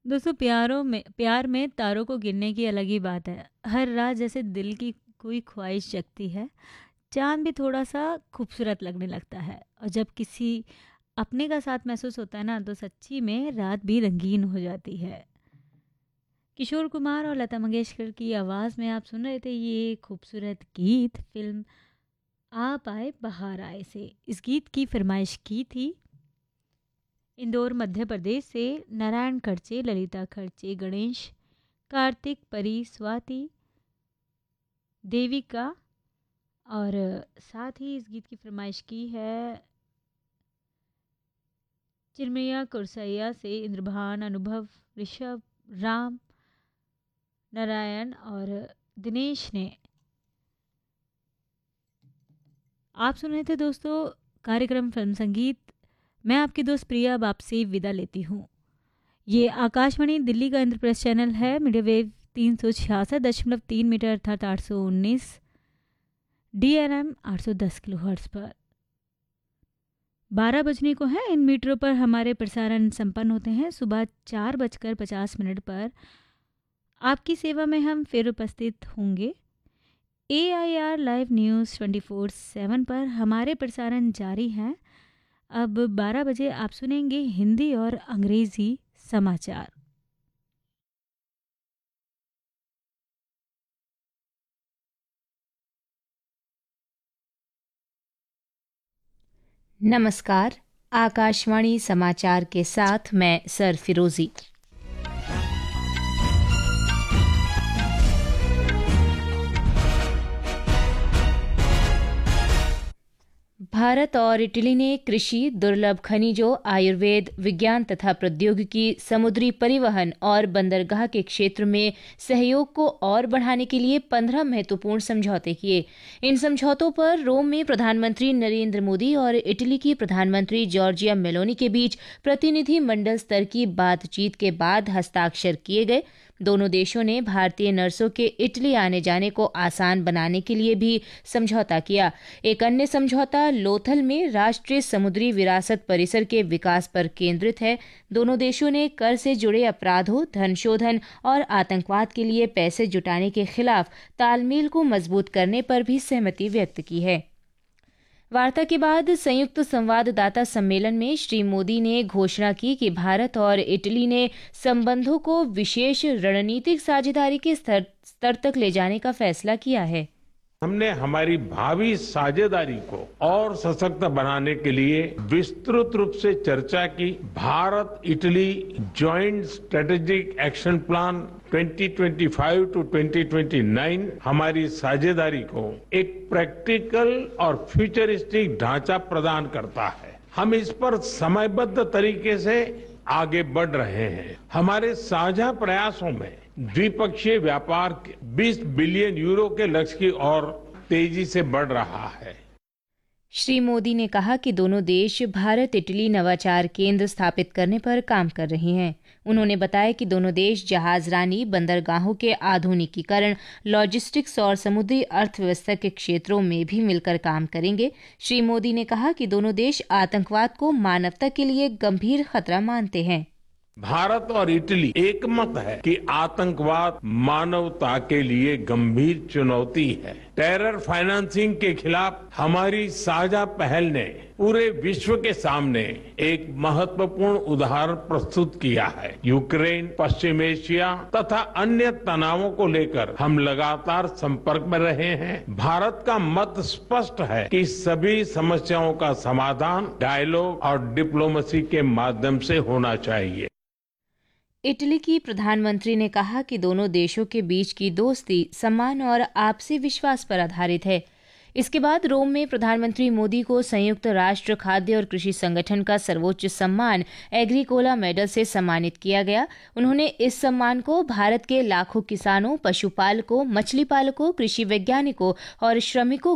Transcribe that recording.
दोस्तों प्यार में तारों को गिनने की अलग ही बात है। हर रात जैसे दिल की कोई ख्वाहिश जगती है, चाँद भी थोड़ा-सा खूबसूरत लगने लगता है और जब किसी अपने का साथ महसूस होता है ना, तो सच्ची में रात भी रंगीन हो जाती है। किशोर कुमार और लता मंगेशकर की आवाज़ में आप सुन रहे थे ये खूबसूरत गीत फ़िल्म आप आए बहार आए से। इस गीत की फ़रमाइश की थी इंदौर मध्य प्रदेश से नारायण खर्चे, ललिता खर्चे, गणेश, कार्तिक, परी, स्वाति, देविका और साथ ही इस गीत की फरमाइश की है चिरमिया कुरसैया से इंद्रभान, अनुभव, ऋषभ, राम, नारायण और दिनेश ने। आप सुन रहे थे दोस्तों कार्यक्रम फिल्म संगीत। मैं आपकी दोस्त प्रिया अब आपसे विदा लेती हूँ। ये आकाशवाणी दिल्ली का इंद्रप्रस्थ चैनल है, मीडिया वेव 366.3 मीटर अर्थात 819 DRM 810 किलोहर्ट्ज़ पर। 12 बजने को है। इन मीटरों पर हमारे प्रसारण संपन्न होते हैं। सुबह 4:50 पर आपकी सेवा में हम फिर उपस्थित होंगे। AIR लाइव न्यूज़ 24/7 पर हमारे प्रसारण जारी हैं। अब 12 बजे आप सुनेंगे हिंदी और अंग्रेज़ी समाचार। नमस्कार। आकाशवाणी समाचार के साथ मैं सर फिरोजी। भारत और इटली ने कृषि, दुर्लभ खनिजों, आयुर्वेद, विज्ञान तथा प्रौद्योगिकी, समुद्री परिवहन और बंदरगाह के क्षेत्र में सहयोग को और बढ़ाने के लिए 15 महत्वपूर्ण समझौते किए। इन समझौतों पर रोम में प्रधानमंत्री नरेंद्र मोदी और इटली की प्रधानमंत्री जॉर्जिया मेलोनी के बीच प्रतिनिधि मंडल स्तर की बातचीत के बाद हस्ताक्षर किए गए। दोनों देशों ने भारतीय नर्सों के इटली आने जाने को आसान बनाने के लिए भी समझौता किया। एक अन्य समझौता लोथल में राष्ट्रीय समुद्री विरासत परिसर के विकास पर केंद्रित है। दोनों देशों ने कर से जुड़े अपराधों, धन शोधन और आतंकवाद के लिए पैसे जुटाने के खिलाफ तालमेल को मजबूत करने पर भी सहमति व्यक्त की है। वार्ता के बाद संयुक्त संवाददाता सम्मेलन में श्री मोदी ने घोषणा की कि भारत और इटली ने संबंधों को विशेष रणनीतिक साझेदारी के स्तर तक ले जाने का फैसला किया है। हमने हमारी भावी साझेदारी को और सशक्त बनाने के लिए विस्तृत रूप से चर्चा की। Bharat Italy joint strategic action plan 2025 to 2029 हमारी साझेदारी को एक प्रैक्टिकल और फ्यूचरिस्टिक ढांचा प्रदान करता है। हम इस पर समयबद्ध तरीके से आगे बढ़ रहे हैं। हमारे साझा प्रयासों में द्विपक्षीय व्यापार 20 बिलियन यूरो के लक्ष्य की ओर तेजी से बढ़ रहा है। श्री मोदी ने कहा कि दोनों देश भारत इटली नवाचार केंद्र स्थापित करने पर काम कर रहे हैं। उन्होंने बताया कि दोनों देश जहाजरानी, बंदरगाहों के आधुनिकीकरण, लॉजिस्टिक्स और समुद्री अर्थव्यवस्था के क्षेत्रों में भी मिलकर काम करेंगे। श्री मोदी ने कहा कि दोनों देश आतंकवाद को मानवता के लिए गंभीर खतरा मानते हैं। भारत और इटली एकमत है कि आतंकवाद मानवता के लिए गंभीर चुनौती है। टेरर फाइनेंसिंग के खिलाफ हमारी साझा पहल ने पूरे विश्व के सामने एक महत्वपूर्ण उदाहरण प्रस्तुत किया है। यूक्रेन, पश्चिम एशिया तथा अन्य तनावों को लेकर हम लगातार संपर्क में रहे हैं। भारत का मत स्पष्ट है कि सभी समस्याओं का समाधान डायलॉग और डिप्लोमेसी के माध्यम से होना चाहिए। इटली की प्रधानमंत्री ने कहा कि दोनों देशों के बीच की दोस्ती सम्मान और आपसी विश्वास पर आधारित है। इसके बाद रोम में प्रधानमंत्री मोदी को संयुक्त राष्ट्र खाद्य और कृषि संगठन का सर्वोच्च सम्मान एग्रीकोला मेडल से सम्मानित किया गया। उन्होंने इस सम्मान को भारत के लाखों किसानों, पशुपालकों, मछली पालकों, कृषि वैज्ञानिकों और श्रमिकों